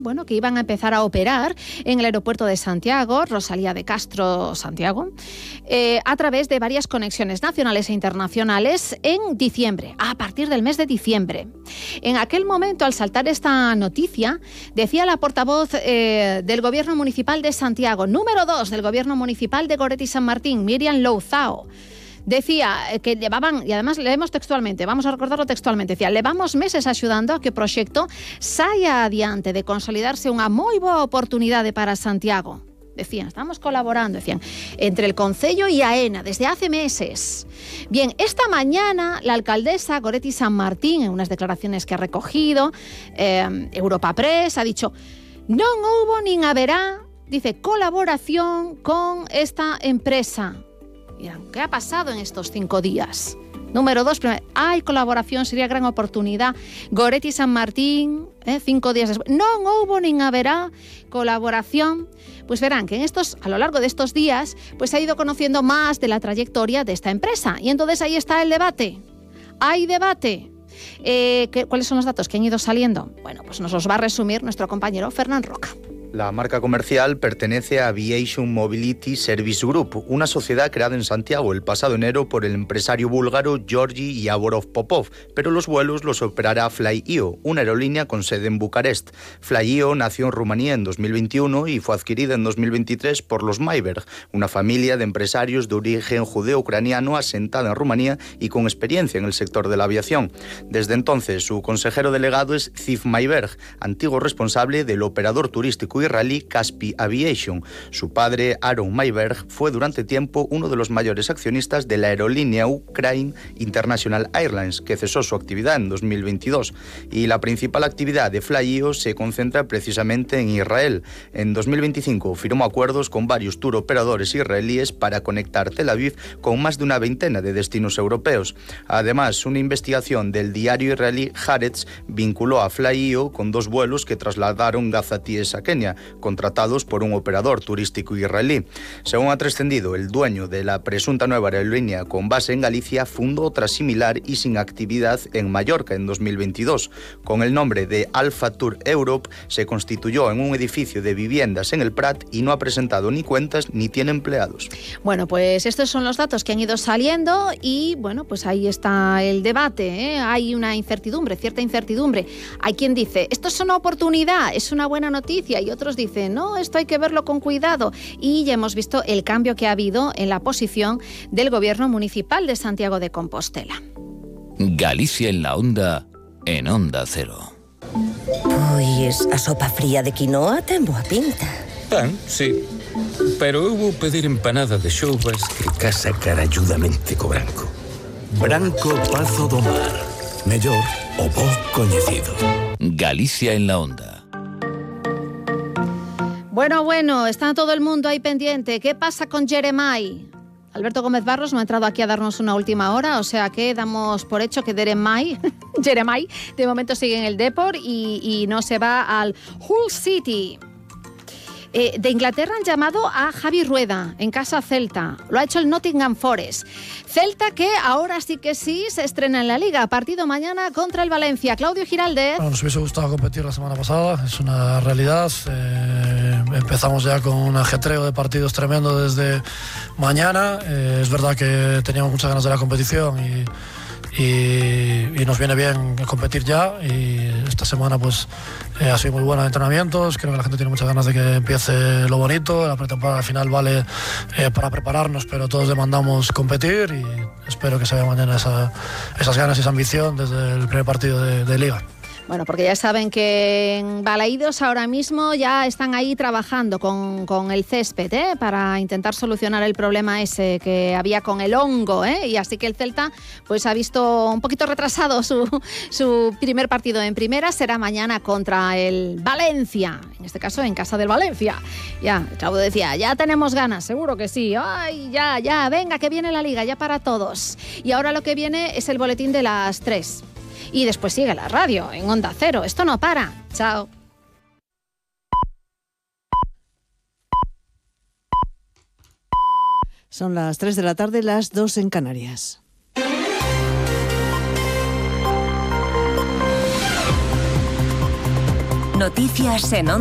bueno, que iban a empezar a operar en el aeropuerto de Santiago, Rosalía de Castro, Santiago, a través de varias conexiones nacionales e internacionales en diciembre, a partir del mes de diciembre. En aquel momento, al saltar esta noticia, decía la portavoz del Gobierno Municipal de Santiago, número 2 del Gobierno Municipal de Goretti San Martín, Miriam Louzao, decía que llevaban, y además leemos textualmente, vamos a recordarlo textualmente, decía, levamos meses axudando a que o proxecto saia adiante de consolidarse unha moi boa oportunidade para Santiago. Decían, estamos colaborando, decían, entre el Concello y AENA desde hace meses. Bien, esta mañana la alcaldesa Goretti San Martín, en unas declaraciones que ha recogido, Europa Press, ha dicho, non houbo nin haberá, dice, colaboración con esta empresa. ¿Qué ha pasado en estos 5 días? Número 2, hay colaboración, sería gran oportunidad. Goretti San Martín, 5 días después. Non houbo nin haberá colaboración. Pues verán que a lo largo de estos días, pues ha ido conociendo más de la trayectoria de esta empresa. Y entonces ahí está el debate. Hay debate. ¿Cuáles son los datos que han ido saliendo? Bueno, pues nos los va a resumir nuestro compañero Fernán Roca. La marca comercial pertenece a Aviation Mobility Service Group, una sociedad creada en Santiago el pasado enero por el empresario búlgaro Georgi Yavorov-Popov, pero los vuelos los operará Fly.io, una aerolínea con sede en Bucarest. Fly.io nació en Rumanía en 2021 y fue adquirida en 2023 por los Mayberg, una familia de empresarios de origen judeo-ucraniano asentada en Rumanía y con experiencia en el sector de la aviación. Desde entonces, su consejero delegado es Ziv Mayberg, antiguo responsable del operador turístico israelí Kaspi Aviation. Su padre, Aaron Mayberg, fue durante tiempo uno de los mayores accionistas de la aerolínea Ukraine International Airlines, que cesó su actividad en 2022. Y la principal actividad de Fly.io se concentra precisamente en Israel. En 2025 firmó acuerdos con varios tour operadores israelíes para conectar Tel Aviv con más de una veintena de destinos europeos. Además, una investigación del diario israelí Haaretz vinculó a Fly.io con 2 vuelos que trasladaron gazatíes a Kenia, contratados por un operador turístico israelí. Según ha trascendido, el dueño de la presunta nueva aerolínea con base en Galicia fundó otra similar y sin actividad en Mallorca en 2022. Con el nombre de Alpha Tour Europe, se constituyó en un edificio de viviendas en el Prat y no ha presentado ni cuentas ni tiene empleados. Bueno, pues estos son los datos que han ido saliendo y, bueno, pues ahí está el debate, ¿eh? Hay una incertidumbre, cierta incertidumbre. Hay quien dice, esto es una oportunidad, es una buena noticia, y otros dicen, no, esto hay que verlo con cuidado. Y ya hemos visto el cambio que ha habido en la posición del Gobierno Municipal de Santiago de Compostela. Galicia en la onda, en Onda Cero. Pois a sopa fría de quinoa ten boa pinta. Pan, sí. Pero eu vou pedir empanada de xoubas que casa caralludamente co branco. Branco Pazo do Mar. Mellor o bo coñecido. Galicia en la onda. Bueno, está todo el mundo ahí pendiente. ¿Qué pasa con Jeremai? Alberto Gómez Barros no ha entrado aquí a darnos una última hora, o sea que damos por hecho que Jeremai de momento sigue en el Depor y no se va al Hull City. De Inglaterra han llamado a Javi Rueda en casa Celta. Lo ha hecho el Nottingham Forest. Celta que ahora sí que sí se estrena en la Liga. Partido mañana contra el Valencia. Claudio Giraldez. Bueno, nos hubiese gustado competir la semana pasada. Es una realidad. Empezamos ya con un ajetreo de partidos tremendo desde mañana. Es verdad que teníamos muchas ganas de la competición y nos viene bien competir ya, y esta semana pues ha sido muy buena de entrenamientos. Creo que la gente tiene muchas ganas de que empiece lo bonito. La pretemporada al final vale para prepararnos, pero todos demandamos competir y espero que se vea mañana esas ganas y esa ambición desde el primer partido de Liga. Bueno, porque ya saben que en Balaídos ahora mismo ya están ahí trabajando con el césped, para intentar solucionar el problema ese que había con el hongo, y así que el Celta pues ha visto un poquito retrasado su primer partido en primera. Será mañana contra el Valencia, en este caso en casa del Valencia. Ya, Claudio decía, ya tenemos ganas, seguro que sí. Ay, ya, venga, que viene la Liga, ya para todos. Y ahora lo que viene es el boletín de las 3. Y después sigue la radio en Onda Cero. Esto no para. Chao. Son las 3 de la tarde, las 2 en Canarias. Noticias en Onda.